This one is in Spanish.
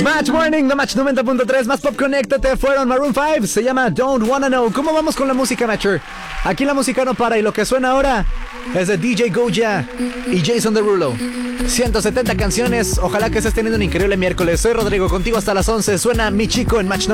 Match Morning, The Match 90.3, más pop, conéctate. Fueron Maroon 5, se llama Don't Wanna Know. ¿Cómo vamos con la música, Matcher? Aquí la música no para y lo que suena ahora es de DJ Goya y Jason Derulo. 170 canciones, ojalá que estés teniendo un increíble miércoles. Soy Rodrigo, contigo hasta las 11. Suena Mi Chico en Match